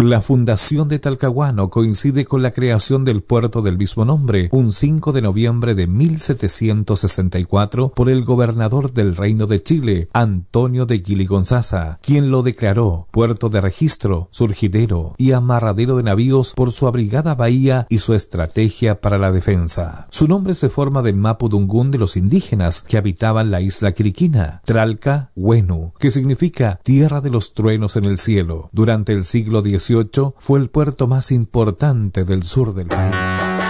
La fundación de Talcahuano coincide con la creación del puerto del mismo nombre, un 5 de noviembre de 1764, por el gobernador del Reino de Chile, Antonio de Guiligonzaza, quien lo declaró puerto de registro, surgidero y amarradero de navíos por su abrigada bahía y su estrategia para la defensa. Su nombre se forma del mapudungún de los indígenas que habitaban la isla Quiriquina, Tralca Huenu, que significa tierra de los truenos en el cielo. Durante el siglo XVIII fue el puerto más importante del sur del país.